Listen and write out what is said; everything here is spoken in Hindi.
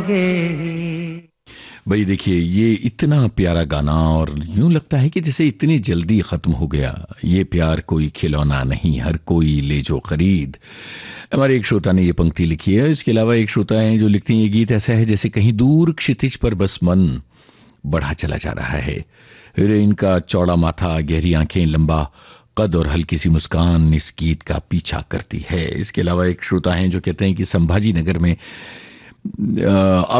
भाई देखिए, ये इतना प्यारा गाना और यूं लगता है कि जैसे इतनी जल्दी खत्म हो गया। ये प्यार कोई खिलौना नहीं, हर कोई ले जो खरीद। हमारे एक श्रोता ने ये पंक्ति लिखी है। इसके अलावा एक श्रोता है जो लिखती है, ये गीत ऐसा है जैसे कहीं दूर क्षितिज पर बस मन बढ़ा चला जा रहा है। हीरोइन का चौड़ा माथा, गहरी आंखें, लंबा कद और हल्की सी मुस्कान इस गीत का पीछा करती है। इसके अलावा एक श्रोता हैं जो कहते हैं कि संभाजी नगर में